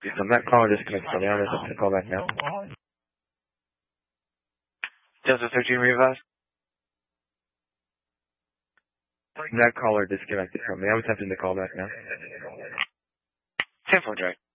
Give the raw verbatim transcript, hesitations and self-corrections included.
Um, that caller disconnected from me. I'm going to call back now. Delta thirteen revised. That caller disconnected from me. I'm attempting to call back now. ten four, Drake.